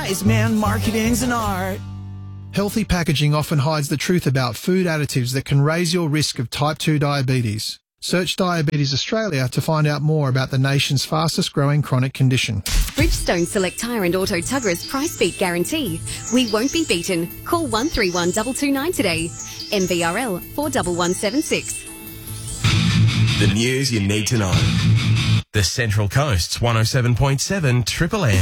wise man, marketing's an art. Healthy packaging often hides the truth about food additives that can raise your risk of type 2 diabetes. Search Diabetes Australia to find out more about the nation's fastest growing chronic condition. Bridgestone Select Tyre and Auto Tugger's price beat guarantee. We won't be beaten. Call 131 229 today. MBRL 41176. The news you need to know. The Central Coast's 107.7 Triple M.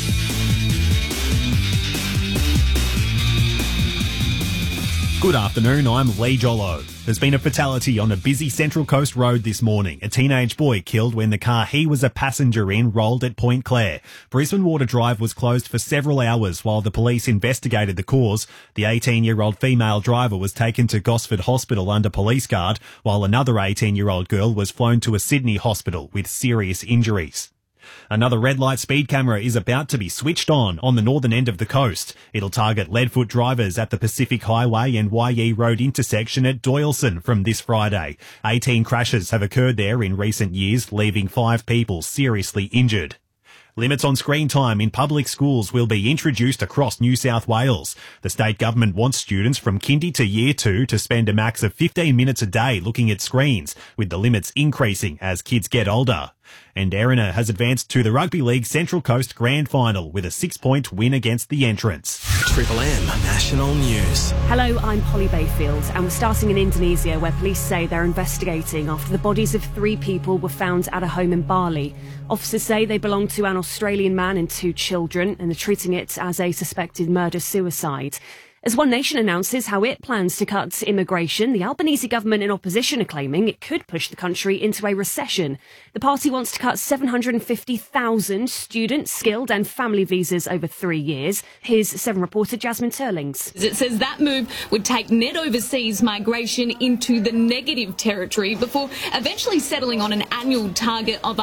Good afternoon, I'm Lee Jollo. There's been a fatality on a busy Central Coast road this morning. A teenage boy killed when the car he was a passenger in rolled at Point Clare. Brisbane Water Drive was closed for several hours while the police investigated the cause. The 18-year-old female driver was taken to Gosford Hospital under police guard, while another 18-year-old girl was flown to a Sydney hospital with serious injuries. Another red light speed camera is about to be switched on the northern end of the coast. It'll target leadfoot drivers at the Pacific Highway and YE Road intersection at Doyleson from this Friday. 18 crashes have occurred there in recent years, leaving 5 people seriously injured. Limits on screen time in public schools will be introduced across New South Wales. The state government wants students from kindy to year 2 to spend a max of 15 minutes a day looking at screens, with the limits increasing as kids get older. And Erina has advanced to the Rugby League Central Coast Grand Final with a 6-point win against the Entrants. Triple M National News. Hello, I'm Polly Bayfield, and we're starting in Indonesia, where police say they're investigating after the bodies of 3 people were found at a home in Bali. Officers say they belong to an Australian man and 2 children, and they're treating it as a suspected murder-suicide. As One Nation announces how it plans to cut immigration, the Albanese government in opposition are claiming it could push the country into a recession. The party wants to cut 750,000 student, skilled and family visas over 3 years. Here's 7 reporter Jasmine Turlings. It says that move would take net overseas migration into the negative territory before eventually settling on an annual target of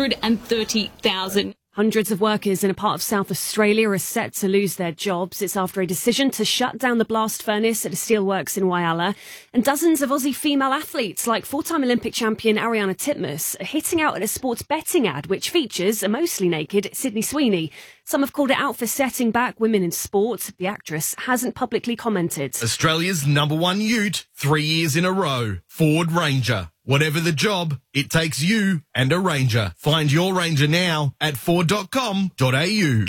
130,000. Hundreds of workers in a part of South Australia are set to lose their jobs. It's after a decision to shut down the blast furnace at a steelworks in Whyalla. And dozens of Aussie female athletes, like 4-time Olympic champion Ariana Titmus, are hitting out at a sports betting ad which features a mostly naked Sydney Sweeney. Some have called it out for setting back women in sport. The actress hasn't publicly commented. Australia's #1 ute, 3 years in a row. Ford Ranger. Whatever the job, it takes you and a Ranger. Find your Ranger now at Ford.com.au.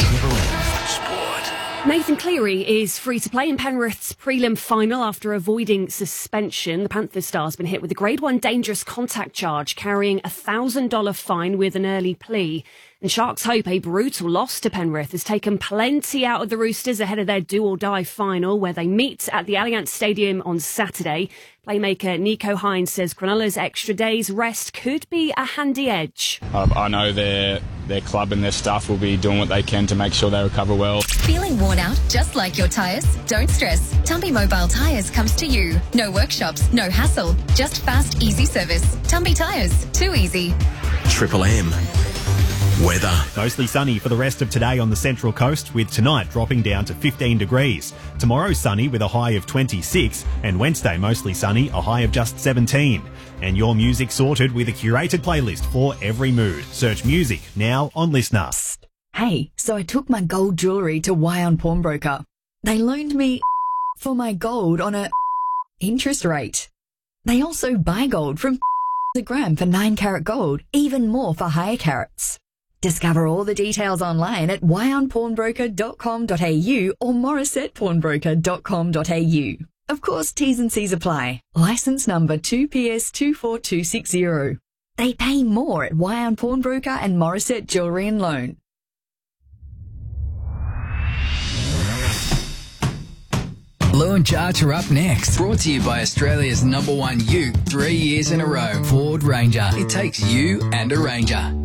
Nathan Cleary is free to play in Penrith's prelim final after avoiding suspension. The Panthers star has been hit with a Grade 1 dangerous contact charge, carrying a $1,000 fine with an early plea. And Sharks hope a brutal loss to Penrith has taken plenty out of the Roosters ahead of their do-or-die final, where they meet at the Allianz Stadium on Saturday. Playmaker Nico Hines says Cronulla's extra day's rest could be a handy edge. I know their club and their staff will be doing what they can to make sure they recover well. Feeling worn out, just like your tyres? Don't stress. Tumby Mobile Tyres comes to you. No workshops, no hassle, just fast, easy service. Tumby Tyres, too easy. Triple M. Weather. Mostly sunny for the rest of today on the Central Coast, with tonight dropping down to 15 degrees. Tomorrow sunny with a high of 26, and Wednesday mostly sunny, a high of just 17. And your music sorted with a curated playlist for every mood. Search music now on Listener. Hey, so I took my gold jewellery to Wyon Pawnbroker. They loaned me for my gold on a interest rate. They also buy gold from a gram for 9-carat gold, even more for higher carats. Discover all the details online at wyonpawnbroker.com.au or morissettepawnbroker.com.au. Of course, T's and C's apply. Licence number 2PS24260. They pay more at Wyon Pawnbroker and Morissette Jewellery and Loan. Launch Archer up next. Brought to you by Australia's #1 ute, 3 years in a row. Ford Ranger. It takes you and a Ranger.